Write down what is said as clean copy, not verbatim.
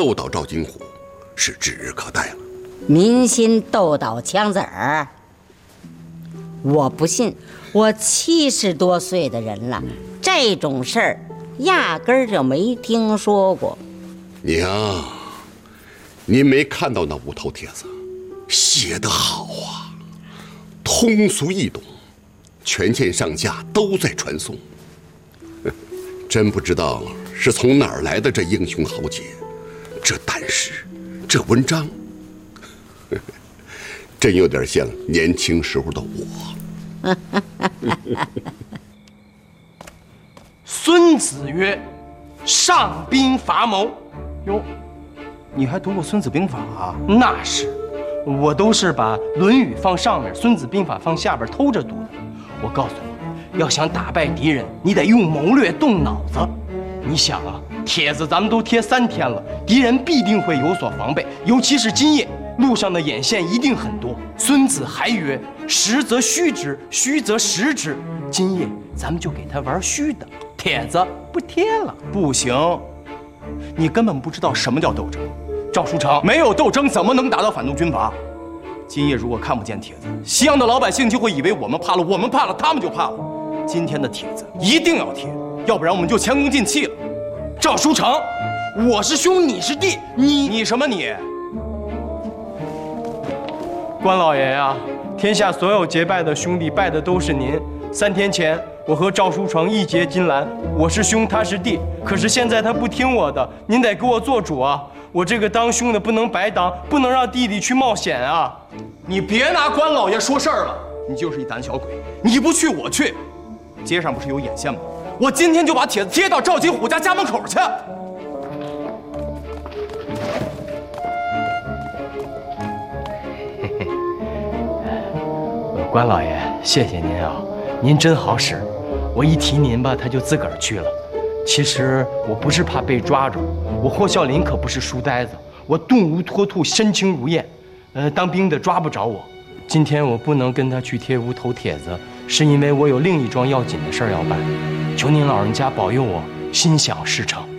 斗倒赵金虎是指日可待了。 民心斗倒枪子儿，我不信。我70多岁的人了，这种事儿压根儿就没听说过。 娘，您没看到那无头帖子，写得好啊，通俗易懂，全县上下都在传颂。真不知道是从哪儿来的这英雄豪杰，这胆识，这文章，真有点像年轻时候的我。 孙子曰：“上兵伐谋。”哟，你还读过《孙子兵法》啊？那是，我都是把《论语》放上面，《孙子兵法》放下边偷着读的。我告诉你，要想打败敌人，你得用谋略，动脑子。你想啊，帖子咱们都贴3天了，敌人必定会有所防备，尤其是今夜，路上的眼线一定很多。孙子还曰：“实则虚之，虚则实之。”今夜咱们就给他玩虚的，帖子不贴了。不行，你根本不知道什么叫斗争。赵书成，没有斗争怎么能打倒反动军阀？今夜如果看不见帖子，西安的老百姓就会以为我们怕了，我们怕了，他们就怕了。今天的帖子一定要贴，要不然我们就前功尽弃了。赵书成，我是兄，你是弟，你什么你？关老爷呀，天下所有结拜的兄弟拜的都是您。3天前，我和赵书成一结金兰，我是兄，他是弟。可是现在他不听我的，您得给我做主啊！我这个当兄的不能白当，不能让弟弟去冒险啊！你别拿关老爷说事儿了，你就是一胆小鬼，你不去我去。街上不是有眼线吗？我今天就把帖子贴到赵金虎家门口去。关老爷，谢谢您啊，您真好使。我一提您吧，他就自个儿去了。其实我不是怕被抓着，我霍孝林可不是书呆子，我动如脱兔，身轻如燕。当兵的抓不着我。今天我不能跟他去贴无头帖子，是因为我有另一桩要紧的事儿要办。求您老人家保佑我心想事成。